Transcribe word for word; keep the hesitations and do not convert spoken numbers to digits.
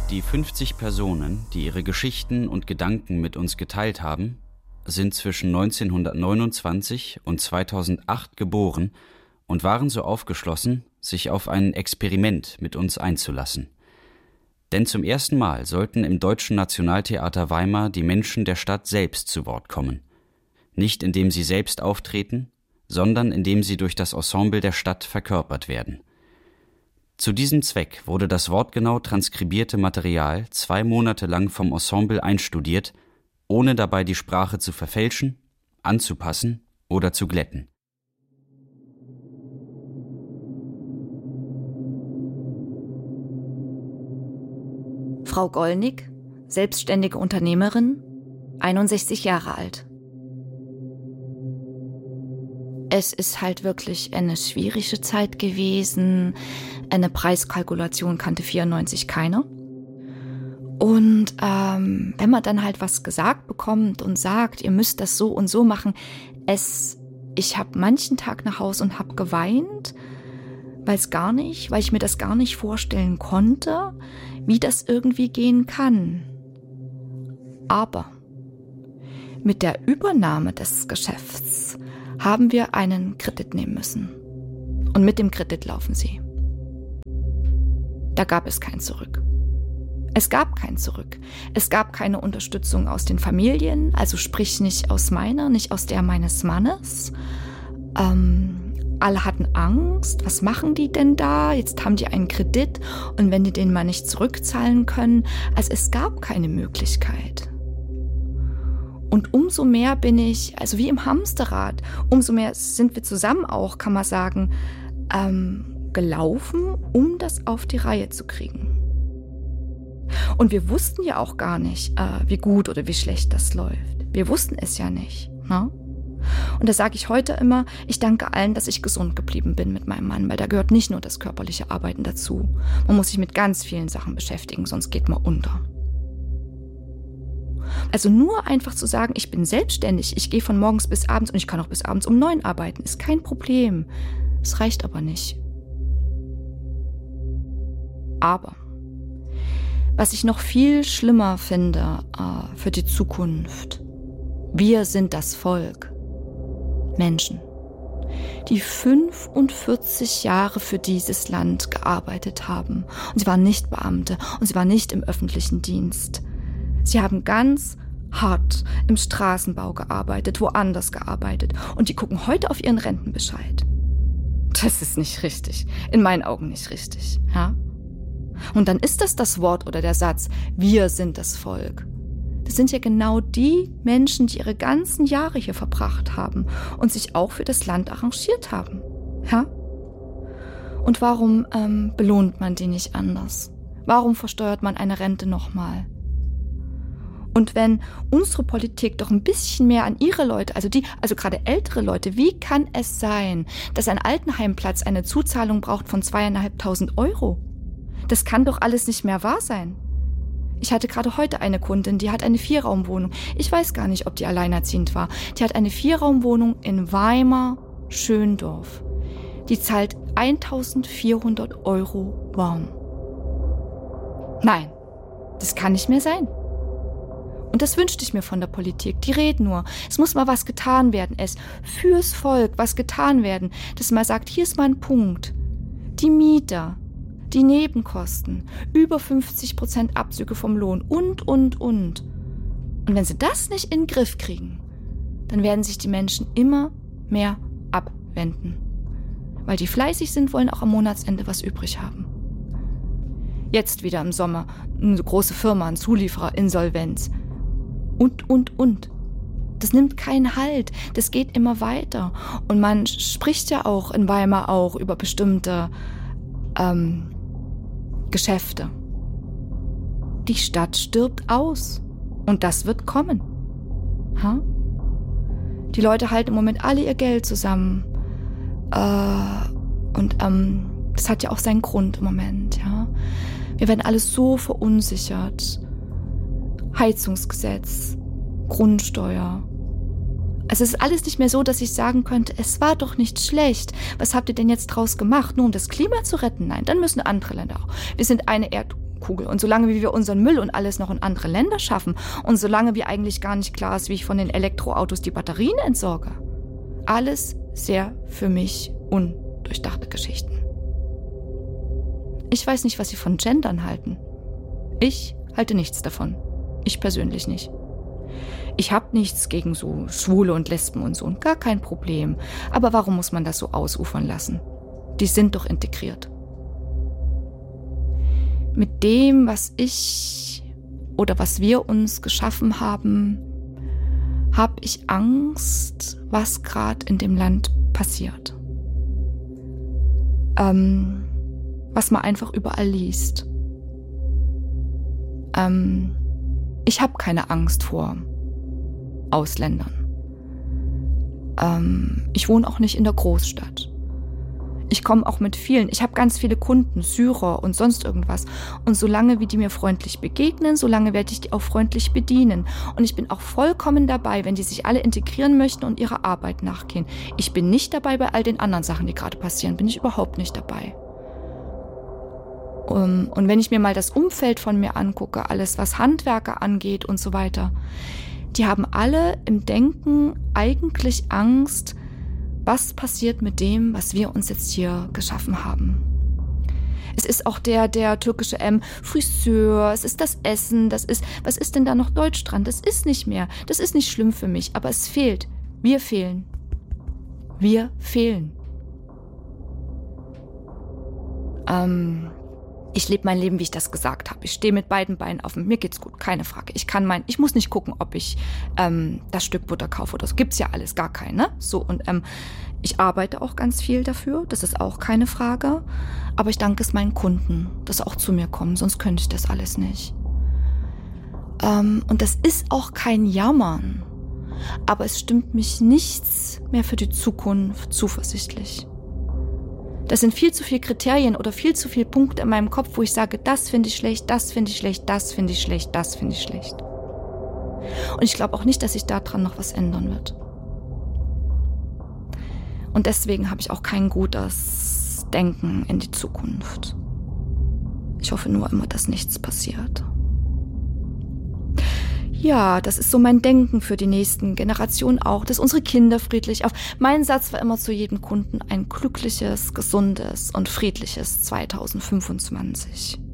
Die fünfzig Personen, die ihre Geschichten und Gedanken mit uns geteilt haben, sind zwischen neunzehnhundertneunundzwanzig und zweitausendacht geboren und waren so aufgeschlossen, sich auf ein Experiment mit uns einzulassen. Denn zum ersten Mal sollten im Deutschen Nationaltheater Weimar die Menschen der Stadt selbst zu Wort kommen. Nicht indem sie selbst auftreten, sondern indem sie durch das Ensemble der Stadt verkörpert werden. Zu diesem Zweck wurde das wortgenau transkribierte Material zwei Monate lang vom Ensemble einstudiert, ohne dabei die Sprache zu verfälschen, anzupassen oder zu glätten. Frau Gollnick, selbstständige Unternehmerin, einundsechzig Jahre alt. Es ist halt wirklich eine schwierige Zeit gewesen. Eine Preiskalkulation kannte vierundneunzig keiner. Und ähm, wenn man dann halt was gesagt bekommt und sagt, ihr müsst das so und so machen, es, ich habe manchen Tag nach Hause und habe geweint, weil es gar nicht, weil ich mir das gar nicht vorstellen konnte, wie das irgendwie gehen kann. Aber mit der Übernahme des Geschäfts haben wir einen Kredit nehmen müssen. Und mit dem Kredit laufen sie. Da gab es kein Zurück. Es gab kein Zurück. Es gab keine Unterstützung aus den Familien, also sprich nicht aus meiner, nicht aus der meines Mannes. Ähm, alle hatten Angst. Was machen die denn da? Jetzt haben die einen Kredit und wenn die den mal nicht zurückzahlen können. Also es gab keine Möglichkeit. Und umso mehr bin ich, also wie im Hamsterrad, umso mehr sind wir zusammen auch, kann man sagen, ähm, gelaufen, um das auf die Reihe zu kriegen. Und wir wussten ja auch gar nicht, äh, wie gut oder wie schlecht das läuft. Wir wussten es ja nicht. Ne? Und da sage ich heute immer, ich danke allen, dass ich gesund geblieben bin mit meinem Mann, weil da gehört nicht nur das körperliche Arbeiten dazu. Man muss sich mit ganz vielen Sachen beschäftigen, sonst geht man unter. Also nur einfach zu sagen, ich bin selbstständig, ich gehe von morgens bis abends und ich kann auch bis abends um neun arbeiten, ist kein Problem. Es reicht aber nicht. Aber was ich noch viel schlimmer finde äh, für die Zukunft, wir sind das Volk, Menschen, die fünfundvierzig Jahre für dieses Land gearbeitet haben. Und sie waren nicht Beamte und sie waren nicht im öffentlichen Dienst. Sie haben ganz hart im Straßenbau gearbeitet, woanders gearbeitet. Und die gucken heute auf ihren Rentenbescheid. Das ist nicht richtig. In meinen Augen nicht richtig. Ja? Und dann ist das das Wort oder der Satz, wir sind das Volk. Das sind ja genau die Menschen, die ihre ganzen Jahre hier verbracht haben und sich auch für das Land arrangiert haben. Ja? Und warum ähm, belohnt man die nicht anders? Warum versteuert man eine Rente nochmal? Und wenn unsere Politik doch ein bisschen mehr an ihre Leute, also die, also gerade ältere Leute, wie kann es sein, dass ein Altenheimplatz eine Zuzahlung braucht von zweieinhalbtausend Euro? Das kann doch alles nicht mehr wahr sein. Ich hatte gerade heute eine Kundin, die hat eine Vierraumwohnung. Ich weiß gar nicht, ob die alleinerziehend war. Die hat eine Vierraumwohnung in Weimar-Schöndorf. Die zahlt eintausendvierhundert Euro warm. Nein, das kann nicht mehr sein. Und das wünschte ich mir von der Politik. Die reden nur. Es muss mal was getan werden. Es fürs Volk was getan werden. Dass man sagt, hier ist mal ein Punkt. Die Mieter, die Nebenkosten, über fünfzig Prozent Abzüge vom Lohn und, und, und. Und wenn sie das nicht in den Griff kriegen, dann werden sich die Menschen immer mehr abwenden. Weil die fleißig sind, wollen auch am Monatsende was übrig haben. Jetzt wieder im Sommer eine große Firma, ein Zulieferer, Insolvenz. Und, und, und. Das nimmt keinen Halt. Das geht immer weiter. Und man spricht ja auch in Weimar auch über bestimmte ähm, Geschäfte. Die Stadt stirbt aus. Und das wird kommen. Ha? Die Leute halten im Moment alle ihr Geld zusammen. Äh, und ähm, das hat ja auch seinen Grund im Moment. Ja? Wir werden alles so verunsichert. Heizungsgesetz, Grundsteuer. Es ist alles nicht mehr so, dass ich sagen könnte, es war doch nicht schlecht. Was habt ihr denn jetzt draus gemacht? Nur um das Klima zu retten? Nein, dann müssen andere Länder auch. Wir sind eine Erd- Kugel. Und solange wie wir unseren Müll und alles noch in andere Länder schaffen und solange wie eigentlich gar nicht klar ist, wie ich von den Elektroautos die Batterien entsorge, alles sehr für mich undurchdachte Geschichten. Ich weiß nicht, was Sie von Gendern halten. Ich halte nichts davon. Ich persönlich nicht. Ich habe nichts gegen so Schwule und Lesben und so, gar kein Problem. Aber warum muss man das so ausufern lassen? Die sind doch integriert. Mit dem, was ich oder was wir uns geschaffen haben, habe ich Angst, was gerade in dem Land passiert. Ähm, was man einfach überall liest. Ähm, ich habe keine Angst vor Ausländern. Ähm, ich wohne auch nicht in der Großstadt. Ich komme auch mit vielen. Ich habe ganz viele Kunden, Syrer und sonst irgendwas. Und solange wie die mir freundlich begegnen, solange werde ich die auch freundlich bedienen. Und ich bin auch vollkommen dabei, wenn die sich alle integrieren möchten und ihrer Arbeit nachgehen. Ich bin nicht dabei bei all den anderen Sachen, die gerade passieren. Bin ich überhaupt nicht dabei. Um, und wenn ich mir mal das Umfeld von mir angucke, alles was Handwerker angeht und so weiter, die haben alle im Denken eigentlich Angst, was passiert mit dem, was wir uns jetzt hier geschaffen haben. Es ist auch der, der türkische M, Friseur, es ist das Essen, das ist, was ist denn da noch Deutsch dran? Das ist nicht mehr, das ist nicht schlimm für mich, aber es fehlt. Wir fehlen. Wir fehlen. Ähm, ich lebe mein Leben, wie ich das gesagt habe. Ich stehe mit beiden Beinen auf und mir geht's gut, keine Frage. Ich kann mein, ich muss nicht gucken, ob ich ähm, das Stück Butter kaufe oder so. Gibt's ja alles, gar kein, ne? So, und ähm, ich arbeite auch ganz viel dafür, das ist auch keine Frage. Aber ich danke es meinen Kunden, dass sie auch zu mir kommen, sonst könnte ich das alles nicht. Ähm, und das ist auch kein Jammern. Aber es stimmt mich nichts mehr für die Zukunft zuversichtlich. Das sind viel zu viele Kriterien oder viel zu viele Punkte in meinem Kopf, wo ich sage, das finde ich schlecht, das finde ich schlecht, das finde ich schlecht, das finde ich schlecht. Und ich glaube auch nicht, dass sich daran noch was ändern wird. Und deswegen habe ich auch kein gutes Denken in die Zukunft. Ich hoffe nur immer, dass nichts passiert. Ja, das ist so mein Denken für die nächsten Generationen auch, dass unsere Kinder friedlich auf. Mein Satz war immer zu jedem Kunden: ein glückliches, gesundes und friedliches zweitausendfünfundzwanzig.